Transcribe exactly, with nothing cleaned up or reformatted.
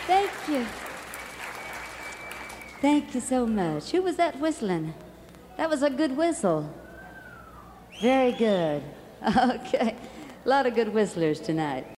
Thank you. Thank you so much. Who was that whistling? That was a good whistle. Very good. Okay. A lot of good whistlers tonight.